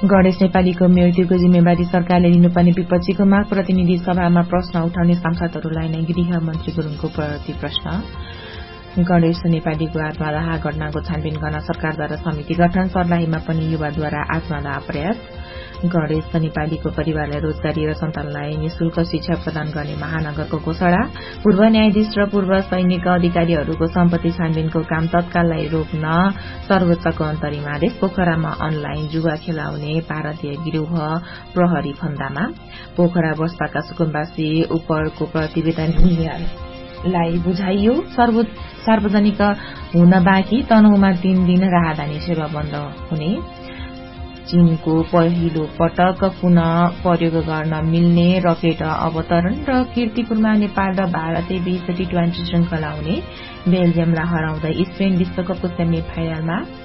गणेश नेपालीको मृत्युको जिम्मेवारी सरकारले लिनुपर्ने विपक्षीको माग प्रतिनिधि सभामा प्रश्न उठाउने सांसदहरूलाई नै गृह मन्त्री गुरूङको प्रति प्रश्न। गणेश नेपालीको आत्मदाह घटनाको छानबिन गर्न सरकारद्वारा समिति गठन सर्लाहीमा पनि युवाद्वारा आत्मदाह प्रयास। गणेश नेपालीको परिवारलाई रोजगारी र सन्तानलाई निशुल्क शिक्षा प्रदान गर्ने महानगरको घोषणा। पूर्व न्यायाधीश र पूर्व सैनिक अधिकारीहरूको सम्पत्ति छानबिनको काम तत्काललाई रोक्न सर्वोच्चको अन्तरिम आदेश। पोखरामा अनलाइन जुवा खेलाउने भारतीय गिरोह प्रहरी फन्दामा। पोखरा बस्पाका सुकुम्बासी उपरको प्रतिवेदनलाई बुझाइयो। सार्वजनिक हुन बाँकी तनहुमा 3 दिन राहदानी सेवा बन्द हुने। चीनको पहिलो पटक पुनः प्रयोग गर्न मिल्ने रकेट अवतरण र कीर्तिपुरमा नेपाल र भारत बीच T20 श्रृंखला हुने। बेल्जियमलाई हराउँदै स्पेन विश्वकपको सेमी फाइनलमा।